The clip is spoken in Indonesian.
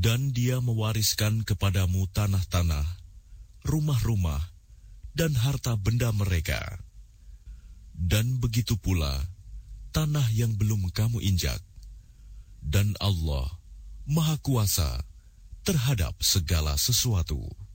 Dan Dia mewariskan kepadamu tanah-tanah, rumah-rumah, dan harta benda mereka. Dan begitu pula tanah yang belum kamu injak. Dan Allah Maha Kuasa terhadap segala sesuatu.